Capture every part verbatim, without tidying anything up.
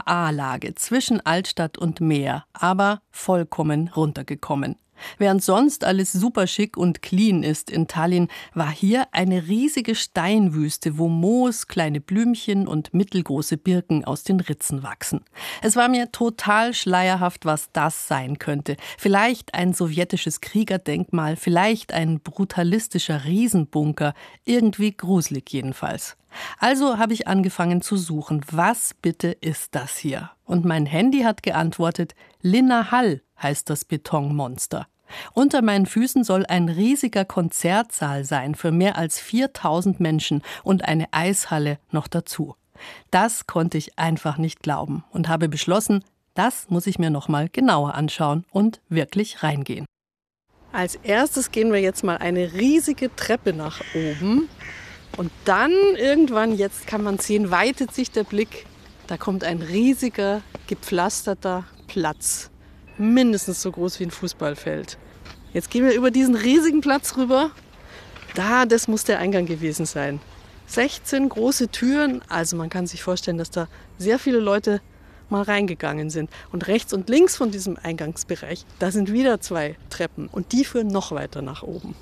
Super A-Lage zwischen Altstadt und Meer, aber vollkommen runtergekommen. Während sonst alles super schick und clean ist in Tallinn, war hier eine riesige Steinwüste, wo Moos, kleine Blümchen und mittelgroße Birken aus den Ritzen wachsen. Es war mir total schleierhaft, was das sein könnte. Vielleicht ein sowjetisches Kriegerdenkmal, vielleicht ein brutalistischer Riesenbunker, irgendwie gruselig jedenfalls. Also habe ich angefangen zu suchen, was bitte ist das hier? Und mein Handy hat geantwortet, Linnahall heißt das Betonmonster. Unter meinen Füßen soll ein riesiger Konzertsaal sein für mehr als viertausend Menschen und eine Eishalle noch dazu. Das konnte ich einfach nicht glauben und habe beschlossen, das muss ich mir noch mal genauer anschauen und wirklich reingehen. Als erstes gehen wir jetzt mal eine riesige Treppe nach oben. Und dann irgendwann, jetzt kann man sehen, weitet sich der Blick. Da kommt ein riesiger, gepflasterter Platz. Mindestens so groß wie ein Fußballfeld. Jetzt gehen wir über diesen riesigen Platz rüber. Da, das muss der Eingang gewesen sein. sechzehn große Türen, also man kann sich vorstellen, dass da sehr viele Leute mal reingegangen sind. Und rechts und links von diesem Eingangsbereich, da sind wieder zwei Treppen. Und die führen noch weiter nach oben.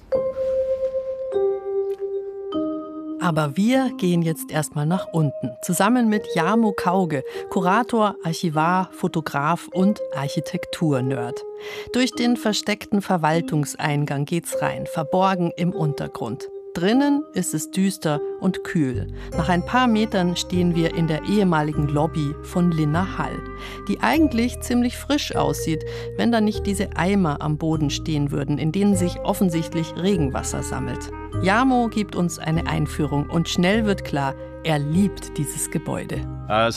Aber wir gehen jetzt erstmal nach unten, zusammen mit Jarmo Kauge, Kurator, Archivar, Fotograf und Architektur-Nerd. Durch den versteckten Verwaltungseingang geht's rein, verborgen im Untergrund. Drinnen ist es düster und kühl. Nach ein paar Metern stehen wir in der ehemaligen Lobby von Linnahall, die eigentlich ziemlich frisch aussieht, wenn da nicht diese Eimer am Boden stehen würden, in denen sich offensichtlich Regenwasser sammelt. Jarmo gibt uns eine Einführung und schnell wird klar, er liebt dieses Gebäude. Das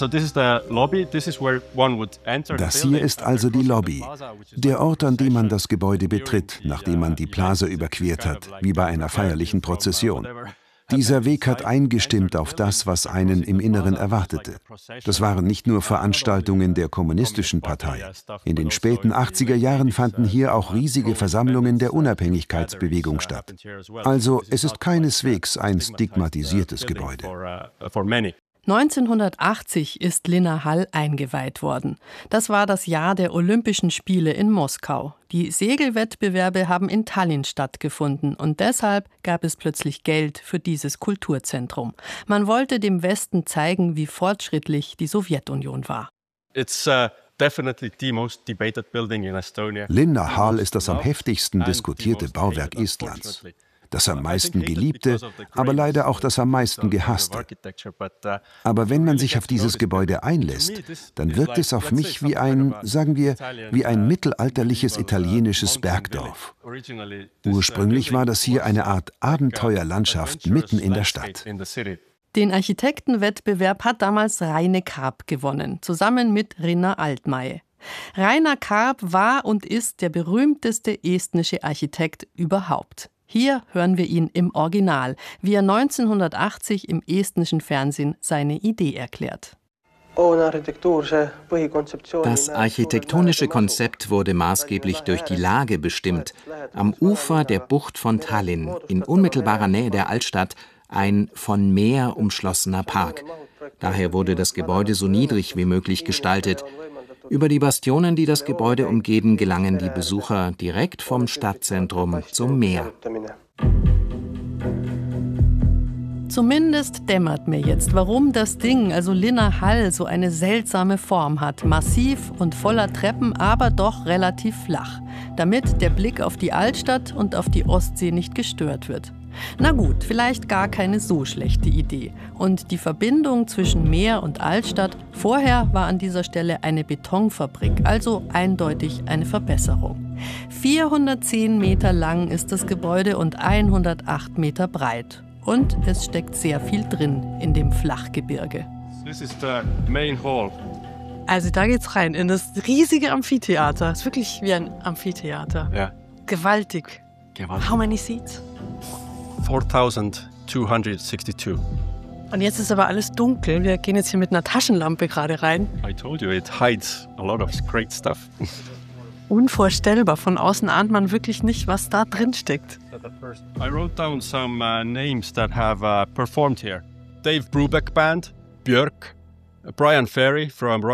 hier ist also die Lobby, der Ort, an dem man das Gebäude betritt, nachdem man die Plaza überquert hat, wie bei einer feierlichen Prozession. Dieser Weg hat eingestimmt auf das, was einen im Inneren erwartete. Das waren nicht nur Veranstaltungen der Kommunistischen Partei. In den späten achtziger Jahren fanden hier auch riesige Versammlungen der Unabhängigkeitsbewegung statt. Also es ist keineswegs ein stigmatisiertes Gebäude. neunzehnhundertachtzig ist Linnahall eingeweiht worden. Das war das Jahr der Olympischen Spiele in Moskau. Die Segelwettbewerbe haben in Tallinn stattgefunden und deshalb gab es plötzlich Geld für dieses Kulturzentrum. Man wollte dem Westen zeigen, wie fortschrittlich die Sowjetunion war. It's, uh Linnahall ist das am heftigsten diskutierte Bauwerk Estlands. Das am meisten geliebte, aber leider auch das am meisten gehasste. Aber wenn man sich auf dieses Gebäude einlässt, dann wirkt es auf mich wie ein, sagen wir, wie ein mittelalterliches italienisches Bergdorf. Ursprünglich war das hier eine Art Abenteuerlandschaft mitten in der Stadt. Den Architektenwettbewerb hat damals Reine Karp gewonnen, zusammen mit Rinna Altmaier. Rainer Karp war und ist der berühmteste estnische Architekt überhaupt. Hier hören wir ihn im Original, wie er neunzehnhundertachtzig im estnischen Fernsehen seine Idee erklärt. Das architektonische Konzept wurde maßgeblich durch die Lage bestimmt. Am Ufer der Bucht von Tallinn, in unmittelbarer Nähe der Altstadt, ein von Meer umschlossener Park. Daher wurde das Gebäude so niedrig wie möglich gestaltet. Über die Bastionen, die das Gebäude umgeben, gelangen die Besucher direkt vom Stadtzentrum zum Meer. Zumindest dämmert mir jetzt, warum das Ding, also Linnahall, so eine seltsame Form hat. Massiv und voller Treppen, aber doch relativ flach. Damit der Blick auf die Altstadt und auf die Ostsee nicht gestört wird. Na gut, vielleicht gar keine so schlechte Idee. Und die Verbindung zwischen Meer und Altstadt, vorher war an dieser Stelle eine Betonfabrik, also eindeutig eine Verbesserung. vierhundertzehn Meter lang ist das Gebäude und hundertacht Meter breit. Und es steckt sehr viel drin in dem Flachgebirge. This is the main hall. Also da geht's rein in das riesige Amphitheater. Es ist wirklich wie ein Amphitheater. Ja. Gewaltig. Gewaltig. How many seats? four thousand two hundred sixty-two. Und jetzt ist aber alles dunkel. Wir gehen jetzt hier mit einer Taschenlampe gerade rein. I told you, it hides a lot of great stuff. Unvorstellbar. Von außen ahnt man wirklich nicht, was da drin steckt. I wrote down some uh, names that have uh, performed here. Dave Brubeck Band, Björk, Brian Ferry from